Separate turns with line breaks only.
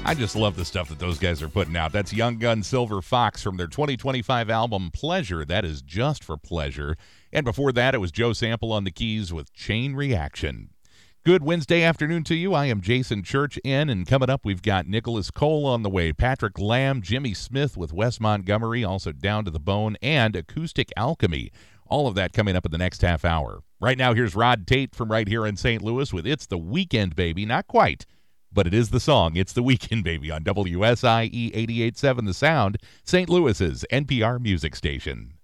I just love the stuff that those guys are putting out. That's Young Gun Silver Fox from their 2025 album Pleasure. That is just for pleasure. And before that, it was Joe Sample on the keys with Chain Reaction. Good Wednesday afternoon to you. I am Jason Church in, and coming up, we've got Nicholas Cole on the way, Patrick Lamb, Jimmy Smith with Wes Montgomery, also Down to the Bone, and Acoustic Alchemy. All of that coming up in the next half hour. Right now, here's Rod Tate from right here in St. Louis with It's the Weekend, Baby. Not quite, but it is the song. It's the Weekend, Baby on WSIE 88.7 The Sound, St. Louis's NPR music station.